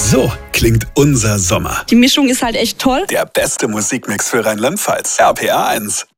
So klingt unser Sommer. Die Mischung ist halt echt toll. Der beste Musikmix für Rheinland-Pfalz. RPR 1.